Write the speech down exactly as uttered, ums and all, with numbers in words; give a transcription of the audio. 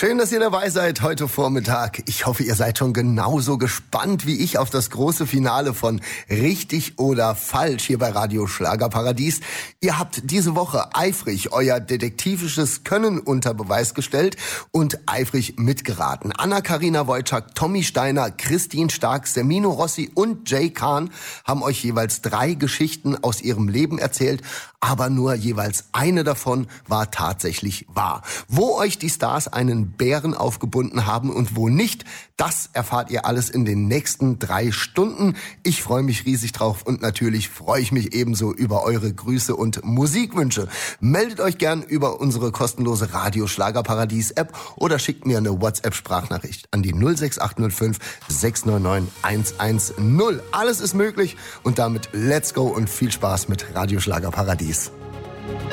Schön, dass ihr dabei seid heute Vormittag. Ich hoffe, ihr seid schon genauso gespannt wie ich auf das große Finale von Richtig oder Falsch hier bei Radio Schlagerparadies. Ihr habt diese Woche eifrig euer detektivisches Können unter Beweis gestellt und eifrig mitgeraten. Anna-Karina Wojcik, Tommy Steiner, Christine Stark, Semino Rossi und Jay Kahn haben euch jeweils drei Geschichten aus ihrem Leben erzählt, aber nur jeweils eine davon war tatsächlich wahr. Wo euch die Stars einen Bären aufgebunden haben und wo nicht, das erfahrt ihr alles in den nächsten drei Stunden. Ich freue mich riesig drauf und natürlich freue ich mich ebenso über eure Grüße und Musikwünsche. Meldet euch gern über unsere kostenlose Radio Schlagerparadies App oder schickt mir eine WhatsApp-Sprachnachricht an die null sechs acht null fünf sechs neun neun eins eins null. Alles ist möglich und damit let's go und viel Spaß mit Radio Schlagerparadies.